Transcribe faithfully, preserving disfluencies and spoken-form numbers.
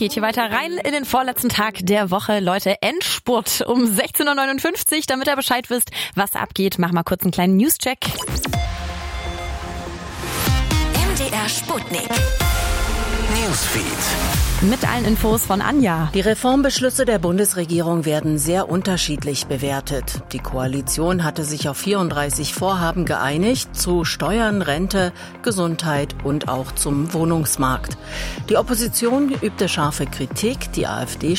geht hier weiter rein in den vorletzten Tag der Woche. Leute, Endspurt um sechzehn Uhr neunundfünfzig. Damit ihr Bescheid wisst, was abgeht, machen wir kurz einen kleinen Newscheck. M D R Sputnik. Newsfeed. Mit allen Infos von Anja. Die Reformbeschlüsse der Bundesregierung werden sehr unterschiedlich bewertet. Die Koalition hatte sich auf vierunddreißig Vorhaben geeinigt, zu Steuern, Rente, Gesundheit und auch zum Wohnungsmarkt. Die Opposition übte scharfe Kritik. Die AfD